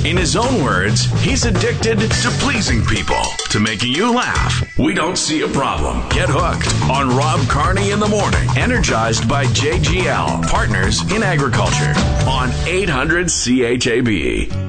In his own words, he's addicted to pleasing people, to making you laugh. We don't see a problem. Get hooked on Rob Carney in the morning, energized by JGL, Partners in Agriculture, on 800 CHAB.